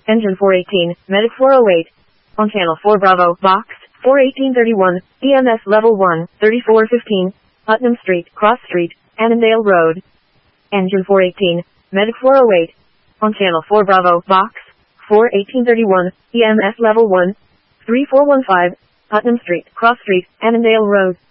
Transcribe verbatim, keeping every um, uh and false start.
Engine four eighteen, Medic four oh eight. On Channel four Bravo, Box, four eighteen thirty-one, E M S Level one, thirty-four fifteen, Putnam Street, Cross Street, Annandale Road. Engine four eighteen, Medic four oh eight. On Channel four Bravo, Box, four eighteen thirty-one, E M S Level one, three four one five, Putnam Street, Cross Street, Annandale Road.